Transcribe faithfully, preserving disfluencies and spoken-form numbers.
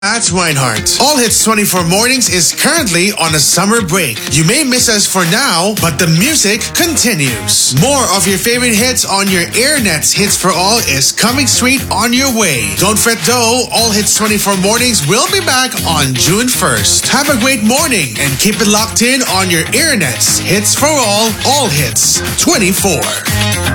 At Reinhardt. All Hits twenty-four Mornings is currently on a summer break. You may miss us for now, but the music continues. More of your favorite hits on your Airnets Hits for All is coming straight on your way. Don't fret though, All Hits twenty-four Mornings will be back on June first. Have a great morning and keep it locked in on your Airnets Hits for All, All Hits twenty-four.